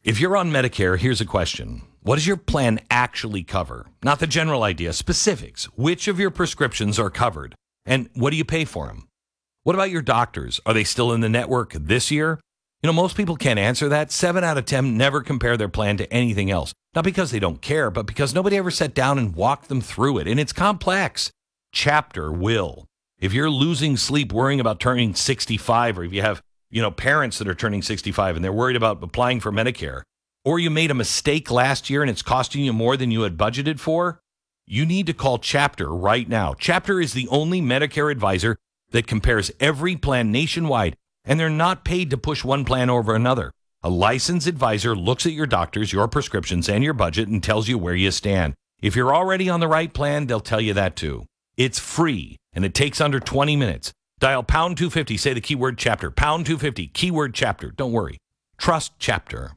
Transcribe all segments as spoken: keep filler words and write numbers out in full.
If you're on Medicare, here's a question. What does your plan actually cover? Not the general idea, specifics. Which of your prescriptions are covered? And what do you pay for them? What about your doctors? Are they still in the network this year? You know, most people can't answer that. Seven out of ten never compare their plan to anything else. Not because they don't care, but because nobody ever sat down and walked them through it. And it's complex. Chapter will. If you're losing sleep worrying about turning sixty-five, or if you have, you know, parents that are turning sixty-five and they're worried about applying for Medicare, or you made a mistake last year and it's costing you more than you had budgeted for, you need to call Chapter right now. Chapter is the only Medicare advisor that compares every plan nationwide, and they're not paid to push one plan over another. A licensed advisor looks at your doctors, your prescriptions, and your budget and tells you where you stand. If you're already on the right plan, they'll tell you that too. It's free, and it takes under twenty minutes. Dial pound two fifty, say the keyword Chapter. pound two fifty, keyword Chapter. Don't worry. Trust Chapter.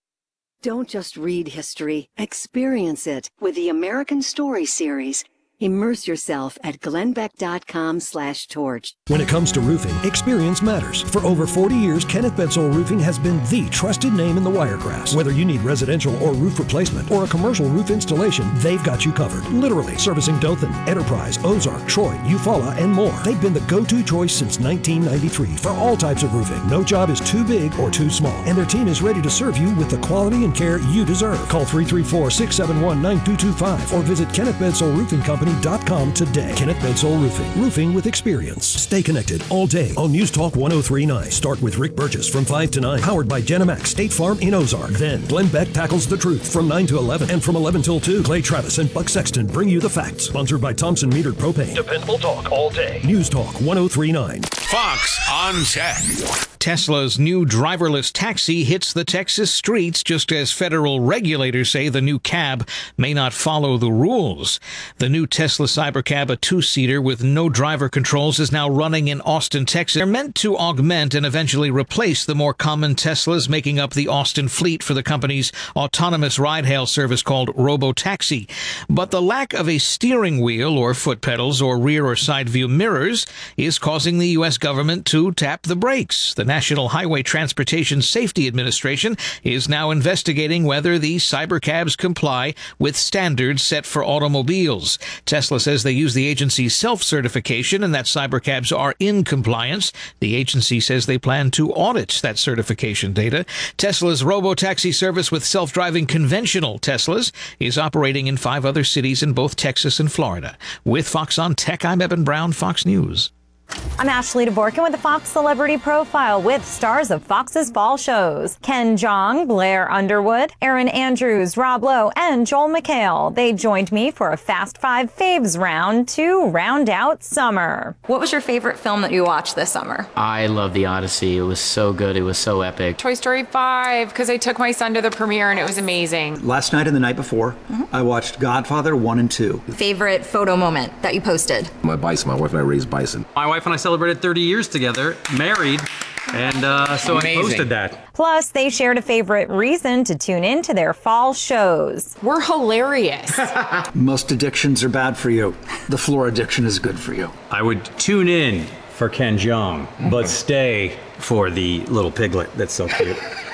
Don't just read history, experience it with the American Story Series. Immerse yourself at glennbeck.com slash torch. When it comes to roofing, experience matters. For over forty years, Kenneth Bedsole Roofing has been the trusted name in the Wiregrass. Whether you need residential or roof replacement or a commercial roof installation, they've got you covered. Literally, servicing Dothan, Enterprise, Ozark, Troy, Eufaula, and more. They've been the go-to choice since nineteen ninety-three for all types of roofing. No job is too big or too small, and their team is ready to serve you with the quality and care you deserve. Call three three four, six seven one, nine two two five or visit Kenneth Bedsole Roofing Company dot com today. Kenneth Bedsole Roofing. Roofing with experience. Stay connected all day on News Talk ten thirty-nine. Start with Rick Burgess from five to nine. Powered by Genemax State Farm in Ozark. Then Glenn Beck tackles the truth from nine to eleven. And from eleven till two, Clay Travis and Buck Sexton bring you the facts. Sponsored by Thompson Metered Propane. Dependable talk all day. News Talk ten thirty-nine. Fox on Tech. Tesla's new driverless taxi hits the Texas streets just as federal regulators say the new cab may not follow the rules. The new Tesla Cybercab, a two-seater with no driver controls, is now running in Austin, Texas. They're meant to augment and eventually replace the more common Teslas making up the Austin fleet for the company's autonomous ride-hail service called Robotaxi. But the lack of a steering wheel or foot pedals or rear or side view mirrors is causing the U S government to tap the brakes. The National Highway Transportation Safety Administration is now investigating whether these cybercabs comply with standards set for automobiles. Tesla says they use the agency's self-certification and that cybercabs are in compliance. The agency says they plan to audit that certification data. Tesla's Robotaxi service with self-driving conventional Teslas is operating in five other cities in both Texas and Florida. With Fox on Tech, I'm Eben Brown, Fox News. I'm Ashley DeVorkin with the Fox Celebrity Profile with stars of Fox's fall shows. Ken Jeong, Blair Underwood, Erin Andrews, Rob Lowe, and Joel McHale. They joined me for a Fast Five Faves round to round out summer. What was your favorite film that you watched this summer? I love The Odyssey. It was so good. It was so epic. Toy Story five, because I took my son to the premiere and it was amazing. Last night and the night before, mm-hmm. I watched Godfather one and two. Favorite photo moment that you posted? My bison. My wife and I raised bison. My wife and I celebrated thirty years together, married, and uh, so Amazing. I posted that. Plus, they shared a favorite reason to tune in to their fall shows. We're hilarious. Most addictions are bad for you. The floor addiction is good for you. I would tune in for Ken Jeong, but stay for the little piglet that's so cute.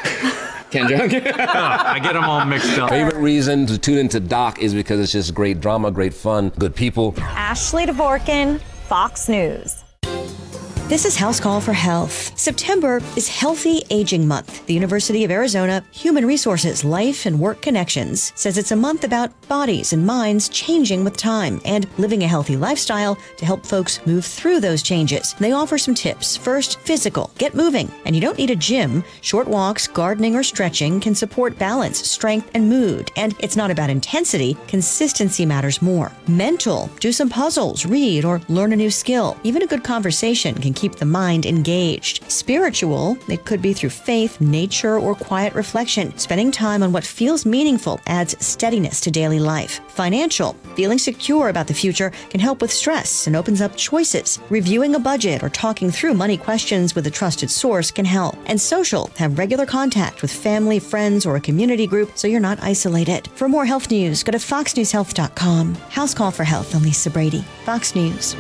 Ken Jeong? oh, I get them all mixed up. Favorite reason to tune into Doc is because it's just great drama, great fun, good people. Ashley DeVorkin, Fox News. This is House Call for Health. September is Healthy Aging Month. The University of Arizona Human Resources Life and Work Connections says it's a month about bodies and minds changing with time and living a healthy lifestyle to help folks move through those changes. They offer some tips. First, physical. Get moving. And you don't need a gym. Short walks, gardening, or stretching can support balance, strength, and mood. And it's not about intensity. Consistency matters more. Mental. Do some puzzles, read, or learn a new skill. Even a good conversation can keep the mind engaged. Spiritual, it could be through faith, nature, or quiet reflection. Spending time on what feels meaningful adds steadiness to daily life. Financial, feeling secure about the future can help with stress and opens up choices. Reviewing a budget or talking through money questions with a trusted source can help. And social, have regular contact with family, friends, or a community group so you're not isolated. For more health news, go to fox news health dot com. House Call for Health, I'm Lisa Brady. Fox News.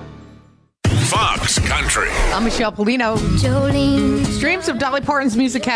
Fox Country. I'm Michelle Polino. Jolene. Streams of Dolly Parton's music